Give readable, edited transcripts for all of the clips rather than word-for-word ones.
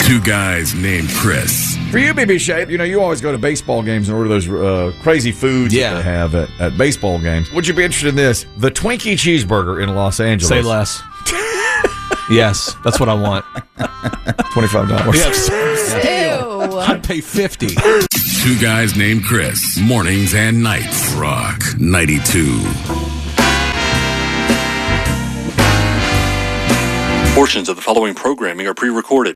Two guys named Chris. For you, BB Shape, you always go to baseball games and order those crazy foods that they have at baseball games. Would you be interested in this? The Twinkie cheeseburger in Los Angeles. Say less. Yes, that's what I want. $25. Yes. Ew. I'd pay $50. Two guys named Chris. Mornings and nights. Rock 92. Portions of the following programming are pre-recorded.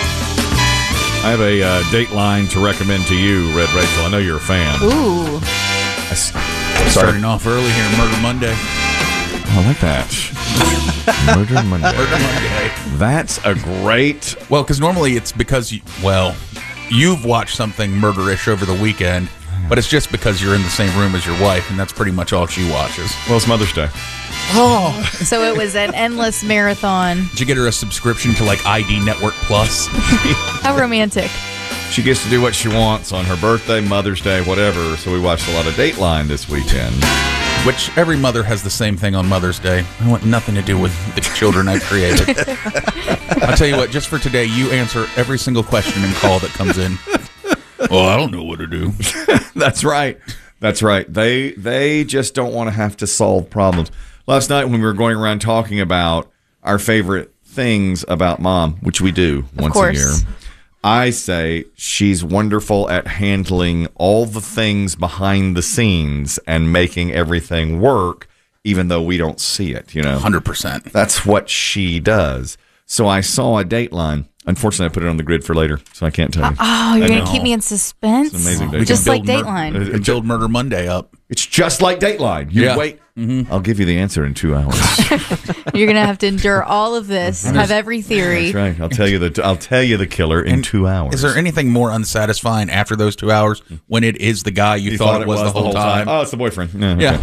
I have a Dateline to recommend to you, Red Rachel. I know you're a fan. Ooh. Starting off early here, Murder Monday. I like that. Murder Monday. Murder Monday. That's a great... Well, because normally it's because, you've watched something murderish over the weekend, but it's just because you're in the same room as your wife, and that's pretty much all she watches. Well, it's Mother's Day. Oh. So it was an endless marathon. Did you get her a subscription to, ID Network Plus? How romantic. She gets to do what she wants on her birthday, Mother's Day, whatever. So we watched a lot of Dateline this weekend. Which every mother has the same thing on Mother's Day. I want nothing to do with the children I've created. I'll tell you what, just for today, you answer every single question and call that comes in. Well, I don't know what to do. That's right. That's right. They just don't want to have to solve problems. Last night when we were going around talking about our favorite things about Mom, which we do once a year, I say she's wonderful at handling all the things behind the scenes and making everything work, even though we don't see it, 100%. That's what she does. So I saw a Dateline. Unfortunately, I put it on the grid for later, so I can't tell you. Oh, you're going to keep me in suspense? It's an amazing Dateline. Just like Dateline. We build Murder Monday up. It's just like Dateline. You wait. Mm-hmm. I'll give you the answer in 2 hours. You're going to have to endure all of this, have every theory. That's right. I'll tell you the killer in 2 hours. Is there anything more unsatisfying after those 2 hours when it is the guy you thought it was the whole time? Oh, it's the boyfriend. Yeah.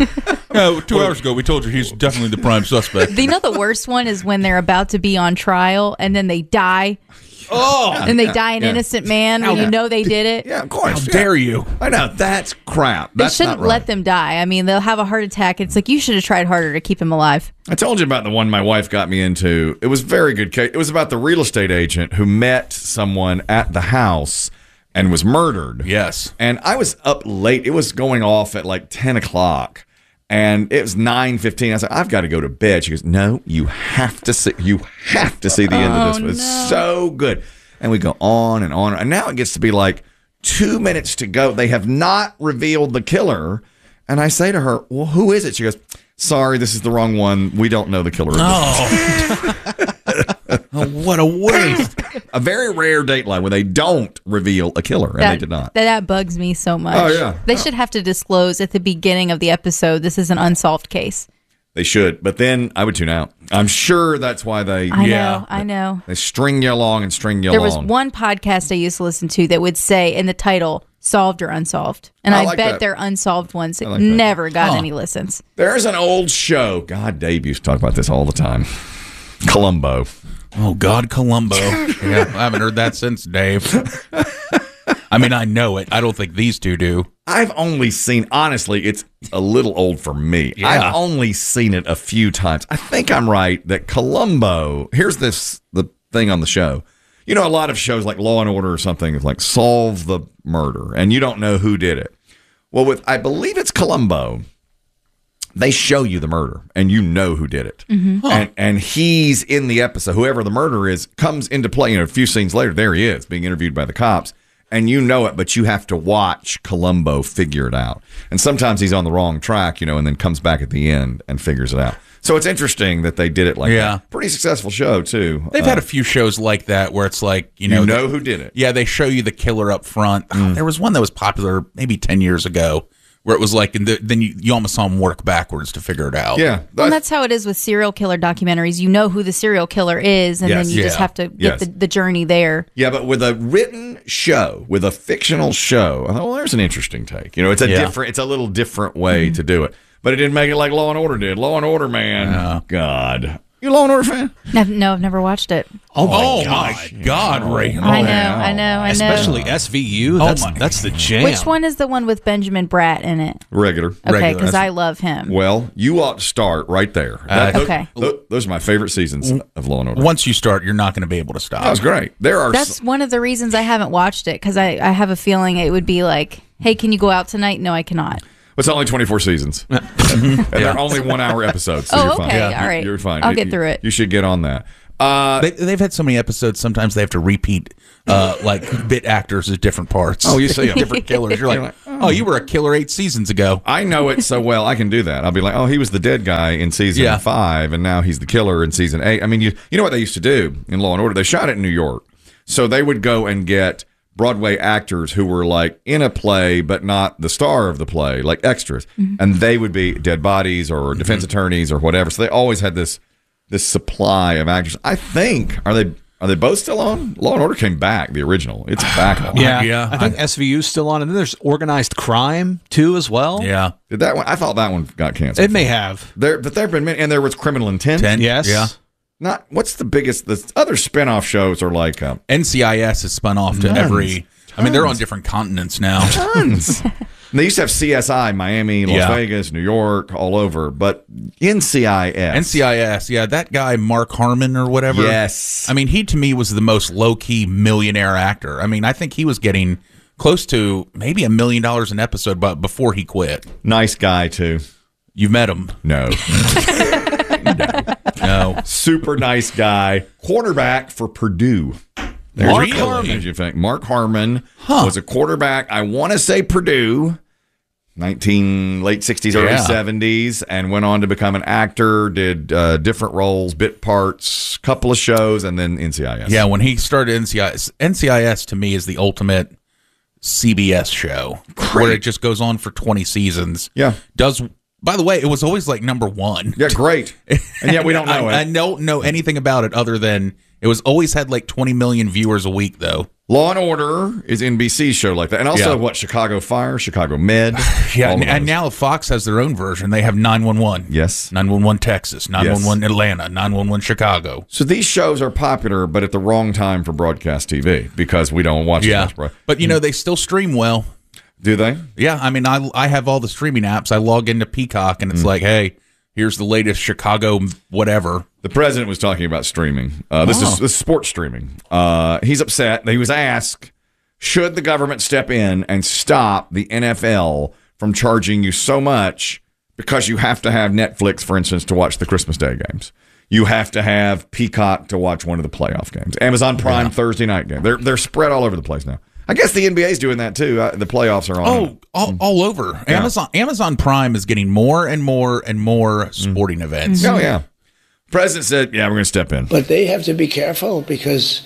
2 hours ago, we told you he's definitely the prime suspect. The worst one is when they're about to be on trial and then they die. Oh! And they die an innocent man when you know they did it. Yeah, of course. How dare you? I know. That's crap. They shouldn't let them die. I mean, they'll have a heart attack. It's like, you should have tried harder to keep him alive. I told you about the one my wife got me into. It was a very good case. It was about the real estate agent who met someone at the house and was murdered. Yes. And I was up late. It was going off at like 10 o'clock. And it was 9:15. I said, I've got to go to bed. She goes, no, you have to see the end of this. It's so good. And we go on and on. And now it gets to be like 2 minutes to go. They have not revealed the killer. And I say to her, well, who is it? She goes, sorry, this is the wrong one. We don't know the killer. Oh, what a waste. A very rare Dateline where they don't reveal a killer, and they did not. That bugs me so much. Oh, yeah. They should have to disclose at the beginning of the episode, this is an unsolved case. They should, but then I would tune out. I'm sure that's why they... I know. They string you along and string you There along. was one podcast I used to listen to that would say in the title, solved or unsolved. And I like bet that. their unsolved ones like that. never got any listens. There's an old show. God, Dave used to talk about this all the time. Columbo. Oh, God, Columbo. Yeah, I haven't heard that since, Dave. I mean, I know it. I don't think these two do. I've only seen, honestly, it's a little old for me. Yeah. I've only seen it a few times. I think I'm right that Columbo, here's the thing on the show. A lot of shows like Law and Order or something, like solve the murder, and you don't know who did it. Well, I believe it's Columbo, they show you the murder, and you know who did it. Mm-hmm. And he's in the episode. Whoever the murderer is comes into play. A few scenes later, there he is, being interviewed by the cops. And you know it, but you have to watch Columbo figure it out. And sometimes he's on the wrong track, and then comes back at the end and figures it out. So it's interesting that they did it like that. Pretty successful show, too. They've had a few shows like that where it's like, you know who did it. Yeah, they show you the killer up front. There was one that was popular maybe 10 years ago where it was like, and then you almost saw him work backwards to figure it out. Yeah. Well, that's how it is with serial killer documentaries. You know who the serial killer is, and then you just have to get the journey there. Yeah, but with a written show, with a fictional show, I thought, well, there's an interesting take. It's it's a little different way to do it. But it didn't make it like Law and Order did. Law and Order, man, God. You Law and Order fan? No, I've never watched it. Oh my God, Ray! I know. Especially SVU. That's the jam. Which one is the one with Benjamin Bratt in it? Regular. Okay, because I love him. Well, you ought to start right there. Okay. Those are my favorite seasons of Law and Order. Once you start, you're not going to be able to stop. That was great. That's one of the reasons I haven't watched it, because I have a feeling it would be like, hey, can you go out tonight? No, I cannot. It's only 24 seasons. And they're only 1 hour episodes. So you're fine. Okay. All right. You're fine. I'll get through it. You should get on that. They've had so many episodes, sometimes they have to repeat like bit actors as different parts. Oh, you see them. Different killers. You're like, oh, you were a killer 8 seasons ago. I know it so well. I can do that. I'll be like, oh, he was the dead guy in season 5, and now he's the killer in season 8. I mean, you know what they used to do in Law and Order? They shot it in New York. So they would go and get Broadway actors who were like in a play but not the star of the play, like extras, and they would be dead bodies or defense attorneys or whatever. So they always had this supply of actors. I think are they both still on? Law and Order came back, the original. It's back on. Yeah. I think SVU's still on, and then there's Organized Crime too as well. Yeah, Did that one? I thought that one got canceled. It may have. But there have been many, and there was Criminal Intent. Yes. Yeah. Not what's the biggest? The other spinoff shows are like NCIS is spun off to every. I mean, they're on different continents now. tons. And they used to have CSI, Miami, Las Vegas, New York, all over. But NCIS, that guy Mark Harmon or whatever. Yes. I mean, he to me was the most low key millionaire actor. I mean, I think he was getting close to maybe $1 million an episode, but before he quit. Nice guy too. You've met him? No. No. Super nice guy. Quarterback for Purdue. Mark Harmon. Did you think Mark Harmon was a quarterback? I want to say Purdue, late 60s, early 70s, and went on to become an actor. Did different roles, bit parts, couple of shows, and then NCIS. Yeah, when he started NCIS to me is the ultimate CBS show, where it just goes on for 20 seasons. Yeah, By the way, it was always like number 1. Yeah, great. And yet we don't know it. I don't know anything about it other than it was always had like 20 million viewers a week, though. Law and Order is NBC's show like that. And also, Chicago Fire, Chicago Med. Yeah, and now Fox has their own version. They have 911. Yes. 911 Texas, 911 Atlanta, 911 Chicago. So these shows are popular, but at the wrong time for broadcast TV because we don't watch it much. But, they still stream well. Do they? Yeah, I mean, I have all the streaming apps. I log into Peacock, and it's like, hey, here's the latest Chicago whatever. The president was talking about streaming. This is sports streaming. He's upset. He was asked, should the government step in and stop the NFL from charging you so much because you have to have Netflix, for instance, to watch the Christmas Day games? You have to have Peacock to watch one of the playoff games. Amazon Prime Thursday night game. They're spread all over the place now. I guess the NBA's doing that too. The playoffs are on. All over. Yeah. Amazon Prime is getting more and more and more sporting events. Oh yeah. President said, "Yeah, we're going to step in." But they have to be careful because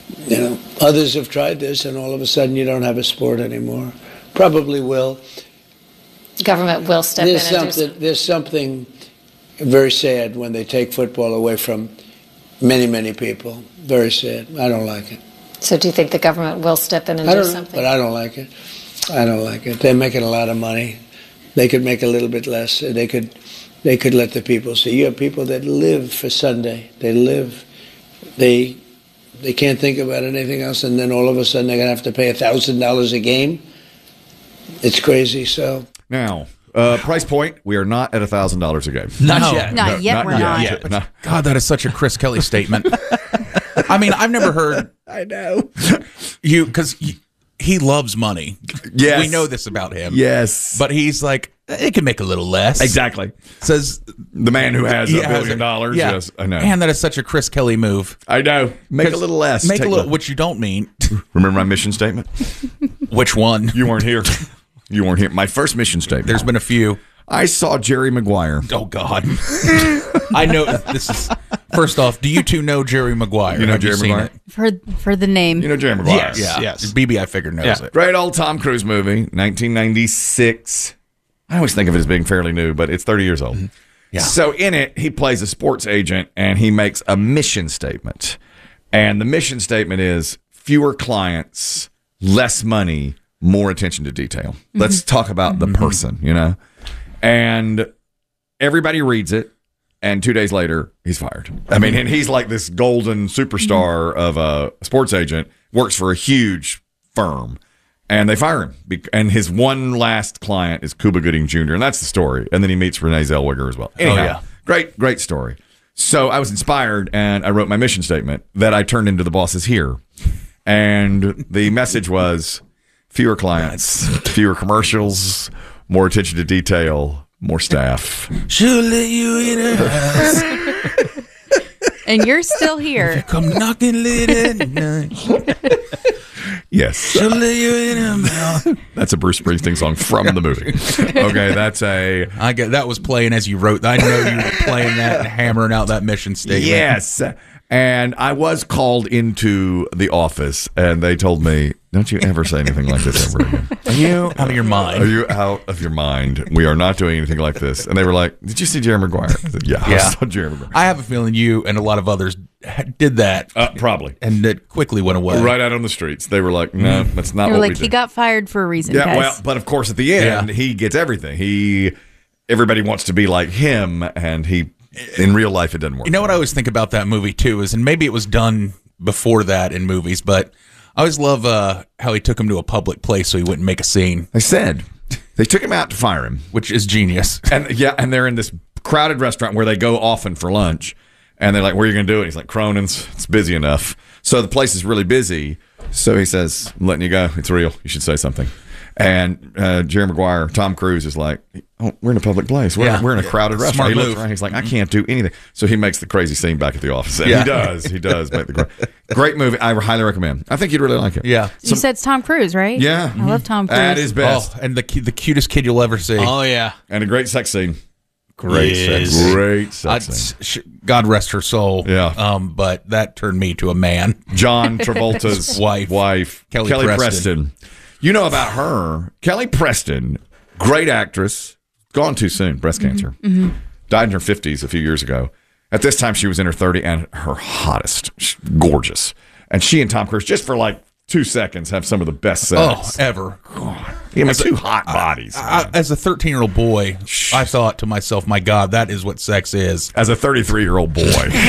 others have tried this, and all of a sudden you don't have a sport anymore. Probably will. Government will step in. And there's something very sad when they take football away from many, many people. Very sad. I don't like it. So do you think the government will step in and do something? But I don't like it. I don't like it. They're making a lot of money. They could make a little bit less. They could let the people see. You have people that live for Sunday. They live. They can't think about anything else, and then all of a sudden they're going to have to pay $1,000 a game. It's crazy. So now, price point, we are not at $1,000 a game. Not yet. Not yet. We're not. God, that is such a Chris Kelly statement. I mean, I've never heard. I know because he loves money. Yes, we know this about him. Yes, but he's like, it can make a little less. Exactly, says the man who has $1 billion. Yeah. Yes, I know. Man, that is such a Chris Kelly move. I know. Make a little less. Make a little, which you don't mean. Remember my mission statement? Which one? You weren't here. You weren't here. My first mission statement. There's been a few. I saw Jerry Maguire. Oh, God. I know this is. First off, do you two know Jerry Maguire? You know Jerry Maguire? For the name. You know Jerry Maguire? Yes. BB, I figured, knows it. Great old Tom Cruise movie, 1996. I always think of it as being fairly new, but it's 30 years old. Mm-hmm. Yeah. So in it, he plays a sports agent, and he makes a mission statement. And the mission statement is fewer clients, less money, more attention to detail. Mm-hmm. Let's talk about the person, And everybody reads it. And 2 days later, he's fired. I mean, and he's like this golden superstar of a sports agent, works for a huge firm, and they fire him. And his one last client is Cuba Gooding Jr., and that's the story. And then he meets Renee Zellweger as well. Anyhow, great story. So I was inspired, and I wrote my mission statement that I turned into The Boss Is Here. And the message was fewer clients, fewer commercials, more attention to detail, more staff. She'll let you in her house. And you're still here. Come knocking late at night. Yes. She'll let you in her mouth. That's a Bruce Springsteen song from the movie. Okay, that's a... that was playing as you wrote. I know you were playing that and hammering out that mission statement. Yes. And I was called into the office, and they told me, don't you ever say anything like this ever again. Are you out of your mind? Are you out of your mind? We are not doing anything like this. And they were like, did you see Jerry Maguire? I said, yeah. I saw Jerry Maguire. I have a feeling you and a lot of others did that. Probably. And it quickly went away. Right out on the streets. They were like, no, that's not what we did. He got fired for a reason, guys. Well, but of course, at the end, he gets everything. Everybody wants to be like him, and in real life, it doesn't work. You know what I always think about that movie, too, is, and maybe it was done before that in movies, but I always love how he took him to a public place so he wouldn't make a scene. They took him out to fire him. Which is genius. And they're in this crowded restaurant where they go often for lunch, and they're like, where are you going to do it? He's like, Cronin's. It's busy enough. So the place is really busy. So he says, I'm letting you go. It's real. You should say something. And Jerry Maguire, Tom Cruise, is like, oh, we're in a public place. We're in a crowded restaurant. He looks around. He's like, I can't do anything. So he makes the crazy scene back at the office. And he does make the great movie. I highly recommend. I think you'd really like it. Yeah. You said it's Tom Cruise, right? Yeah. I love Tom Cruise. At his best. Oh, and the cutest kid you'll ever see. Oh, yeah. And a great sex scene. Great sex scene. God rest her soul. Yeah. But that turned me to a man. John Travolta's wife, Kelly Preston. You know about her. Kelly Preston, great actress, gone too soon, breast cancer. Mm-hmm. Died in her 50s a few years ago. At this time, she was in her 30s and her hottest. Gorgeous. And she and Tom Cruise, just for like 2 seconds, have some of the best sex. Ever. God. Two hot bodies. As a 13-year-old boy, I thought to myself, my God, that is what sex is. As a 33-year-old boy.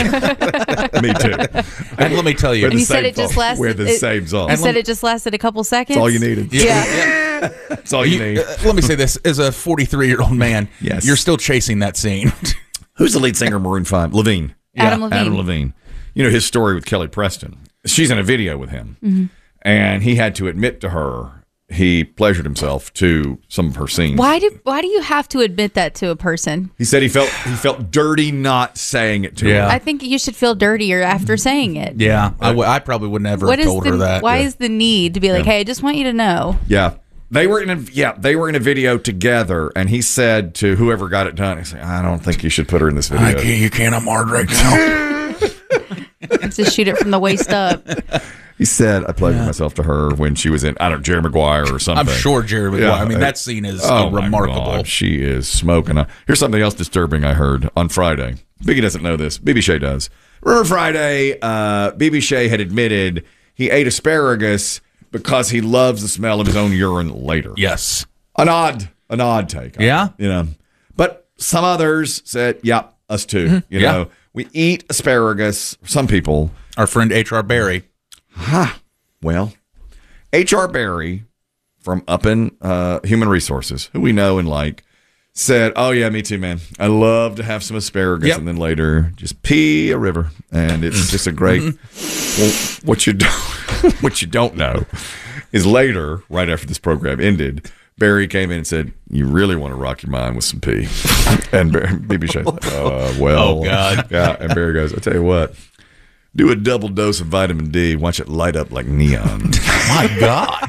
Me too. And let me tell you. And you said it just lasted. We're the same song. You said it just lasted a couple seconds? That's all you needed. Yeah. That's all you need. Let me say this. As a 43-year-old man, yes, you're still chasing that scene. Who's the lead singer of Maroon 5? Levine. Adam Levine. Adam Levine. You know his story with Kelly Preston. She's in a video with him. Mm-hmm. And he had to admit to her he pleasured himself to some of her scenes. Why do you have to admit that to a person? He said he felt dirty not saying it to her. I think you should feel dirtier after saying it. Yeah, I probably would never have told her that. Why is the need to be like, hey, I just want you to know? Yeah. They were in a video together, and he said to whoever got it done, he said, I don't think you should put her in this video. You can't. I'm hard right now. Just shoot it from the waist up. He said, I pleasured myself to her when she was in, Jerry Maguire or something. I'm sure Jerry Maguire. I mean, that scene is remarkable. God, she is smoking. Here's something else disturbing I heard on Friday. Biggie doesn't know this. BB Shea does. Remember Friday, BB Shea had admitted he ate asparagus because he loves the smell of his own urine later. Yes. An odd take. Yeah. But some others said, yep, us too. Mm-hmm. You know, we eat asparagus. Some people. Our friend H.R. Berry. Well, H.R. Berry from up in Human Resources, who we know and like, said, oh, yeah, me too, man. I love to have some asparagus and then later just pee a river. And it's just a great, well, what you don't know is later, right after this program ended, Barry came in and said, you really want to rock your mind with some pee. And BB Shea like, well. Oh, God. Yeah, and Barry goes, I tell you what. Do a double dose of vitamin D. Watch it light up like neon. My God.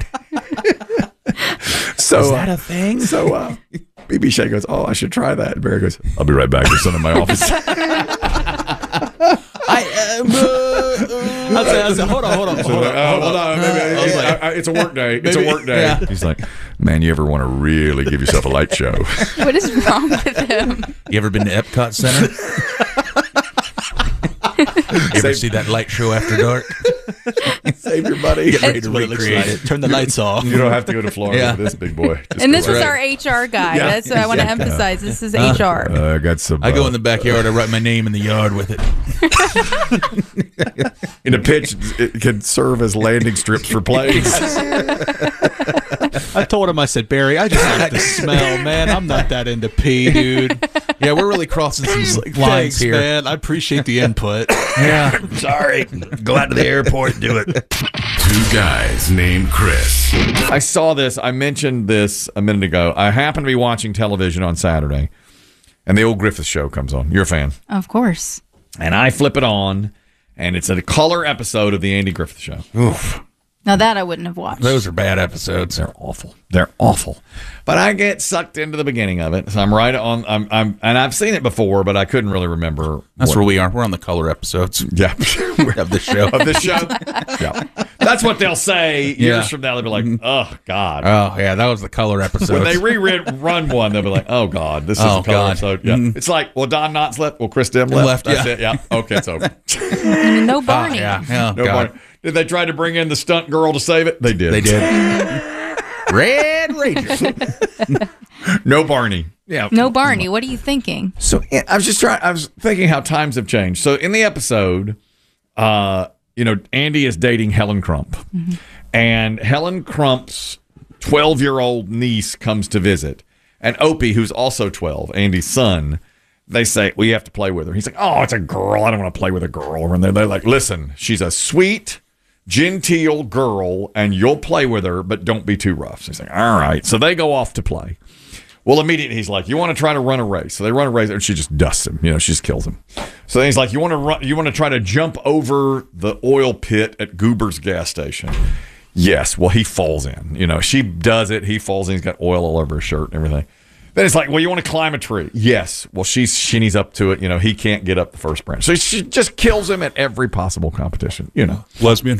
So, is that a thing? So BB Shea goes, oh, I should try that. And Barry goes, I'll be right back. There's something in my office. I said, hold on. It's a work day. It's a work day. Yeah. He's like, man, you ever want to really give yourself a light show? What is wrong with him? You ever been to Epcot Center? You ever see that light show after dark? Save your money. Get ready to recreate it. Turn the lights off. You don't have to go to Florida for this big boy. And this was our HR guy. That's what I want to emphasize. This is HR. I got some. I go in the backyard. I write my name in the yard with it. In a pitch, it can serve as landing strips for planes. I told him, I said, Barry, I just like the smell, man. I'm not that into pee, dude. Yeah, we're really crossing some lines Thanks, here. man. I appreciate the input. Yeah. Sorry. Go out to the airport and do it. Two guys named Chris. I saw this. I mentioned this a minute ago. I happened to be watching television on Saturday, and the old Griffith Show comes on. You're a fan. Of course. And I flip it on, and it's a color episode of the Andy Griffith Show. Oof. Now that I wouldn't have watched. Those are bad episodes. They're awful. They're awful. But I get sucked into the beginning of it. So I'm right on. And I've seen it before, but I couldn't really remember. That's where we are. We're on the color episodes. Yeah. Of the show. Of the show. Yeah. That's what they'll say years from now. They'll be like, oh, God. Oh, yeah. That was the color episode. When they rerun one, they'll be like, oh, God. This is the color episode. Yeah. Mm-hmm. It's like, well, Don Knotts left. Well, Chris Dim left. That's it. Yeah. Okay, it's over. No Barney. Yeah. Oh, No God. Barney. Did they try to bring in the stunt girl to save it? They did. They did. Red Ranger. No Barney. Yeah. No Barney. What are you thinking? So I was thinking how times have changed. So in the episode, Andy is dating Helen Crump. Mm-hmm. And Helen Crump's 12-year-old niece comes to visit. And Opie, who's also 12, Andy's son, they say, well, you have to play with her. He's like, oh, it's a girl. I don't want to play with a girl. And they're like, listen, she's a sweet, genteel girl, and you'll play with her, but don't be too rough. So he's like, all right. So they go off to play. Well, immediately he's like, you want to try to run a race? So they run a race, and she just dusts him. She just kills him. So then he's like, you want to try to jump over the oil pit at Goober's gas station? Yes. Well, he falls in. She does it. He falls in. He's got oil all over his shirt and everything. Then it's like, well, you want to climb a tree? Yes. Well, she shinnies up to it. He can't get up the first branch. So she just kills him at every possible competition. Lesbian.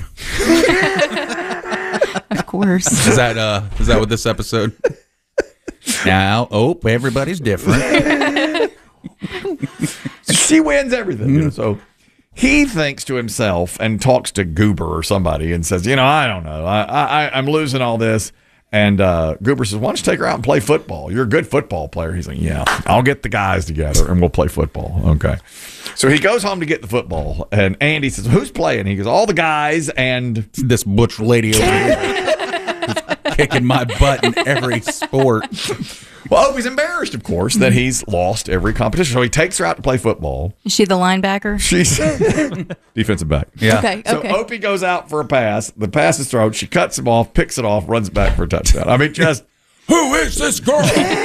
Of course. Is that what this episode? Now, everybody's different. She wins everything. So he thinks to himself and talks to Goober or somebody and says, I don't know. I'm losing all this. And Goober says, why don't you take her out and play football? You're a good football player. He's like, yeah, I'll get the guys together and we'll play football. Okay. So he goes home to get the football. And Andy says, who's playing? He goes, all the guys and this butch lady over here kicking my butt in every sport. Well, Opie's embarrassed, of course, that he's lost every competition. So he takes her out to play football. Is she the linebacker? She's defensive back. Yeah. Okay. So Opie goes out for a pass. The pass is thrown. She cuts him off, picks it off, runs back for a touchdown. I mean, just who is this girl?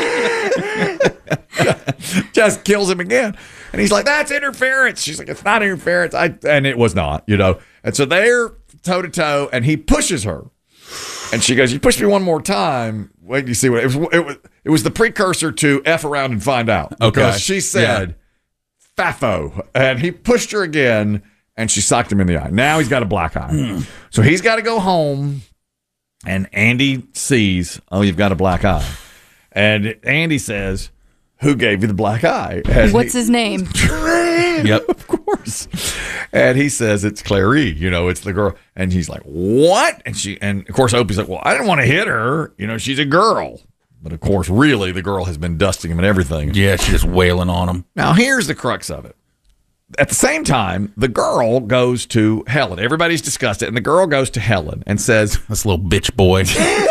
just kills him again. And he's like, that's interference. She's like, it's not interference. And it was not, And so they're toe to toe, and he pushes her. And she goes, you push me one more time. Wait till you see what it was the precursor to F around and find out. Because she said, Faffo. And he pushed her again, and she socked him in the eye. Now he's got a black eye. So he's got to go home, and Andy sees, oh, you've got a black eye. And Andy says, who gave you the black eye? And what's his name? Yep, of course. And he says it's Clary, it's the girl. And he's like, what? And of course Opie's like, well, I didn't want to hit her. She's a girl. But of course, really, the girl has been dusting him and everything. Yeah, she's just wailing on him. Now, here's the crux of it. At the same time, the girl goes to Helen. Everybody's discussed it. And the girl goes to Helen and says, this little bitch boy.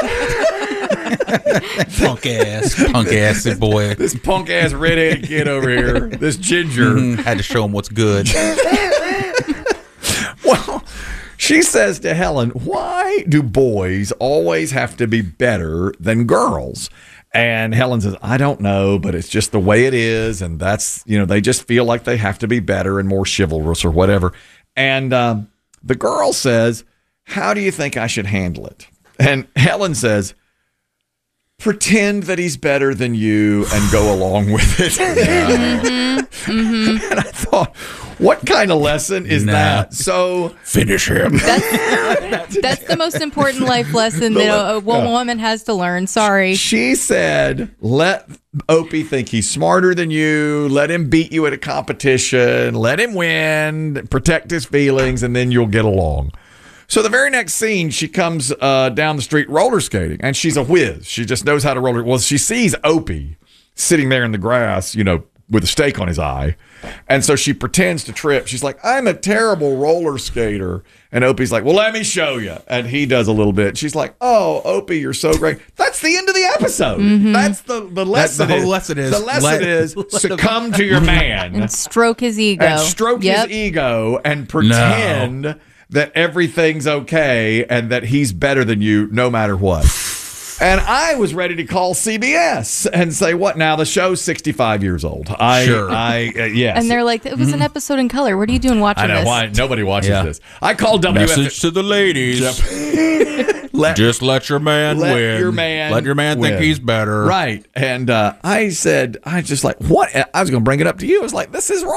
punk ass boy. This punk ass redheaded kid over here. This ginger. Had to show him what's good. Well, she says to Helen, why do boys always have to be better than girls? And Helen says, I don't know, but it's just the way it is. And that's, they just feel like they have to be better and more chivalrous or whatever. And the girl says, how do you think I should handle it? And Helen says, pretend that he's better than you and go along with it. And I thought, what kind of lesson is that? So finish him. That's the most important life lesson that a woman has to learn. Sorry. She said, let Opie think he's smarter than you. Let him beat you at a competition. Let him win. Protect his feelings, and then you'll get along. So the very next scene, she comes down the street roller skating, and she's a whiz. She just knows how to roller. Well, she sees Opie sitting there in the grass, with a stake on his eye. And so she pretends to trip. She's like, I'm a terrible roller skater. And Opie's like, well, let me show you. And he does a little bit. She's like, oh, Opie, you're so great. That's the end of the episode. Mm-hmm. That's the lesson. That's the whole lesson is. The lesson is succumb to your man. And stroke his ego. And stroke his ego and pretend that everything's okay and that he's better than you no matter what. And I was ready to call CBS and say, what now? The show's 65 years old. Yes. And they're like, it was an episode in color. What are you doing watching this? I know. Why nobody watches this. I called WF. Message to the ladies. Just let your man win. Let your man think he's better. Right. And I said, what? I was going to bring it up to you. I was like, this is wrong.